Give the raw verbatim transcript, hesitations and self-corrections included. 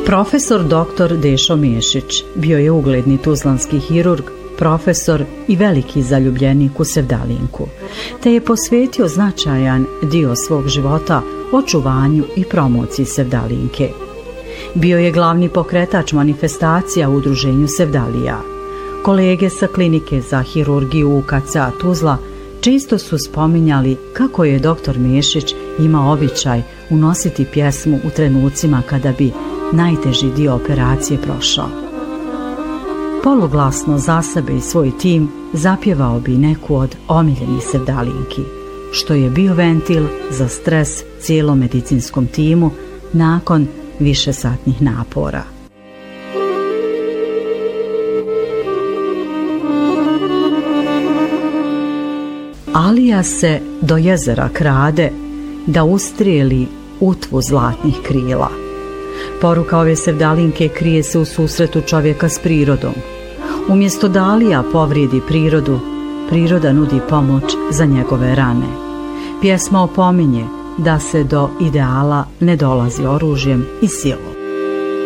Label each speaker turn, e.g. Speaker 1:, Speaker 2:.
Speaker 1: Profesor doktor Dešo Miješić bio je ugledni tuzlanski hirurg, profesor i veliki zaljubljenik u sevdalinku, te je posvetio značajan dio svog života očuvanju i promociji sevdalinke. Bio je glavni pokretač manifestacija u udruženju Sevdalija. Kolege sa klinike za hirurgiju U K C Tuzla često su spominjali kako je doktor Miješić imao običaj unositi pjesmu u trenucima kada bi najteži dio operacije prošao. Poluglasno za sebe i svoj tim zapjevao bi neku od omiljenih sevdalinki, što je bio ventil za stres cijelom medicinskom timu nakon višesatnih napora. Alija se do jezera krade da ustrijeli utvu zlatnih krila. Poruka ove sevdalinke krije se u susretu čovjeka s prirodom. Umjesto da Alija povrijedi prirodu, priroda nudi pomoć za njegove rane. Pjesma opominje da se do ideala ne dolazi oružjem i silom.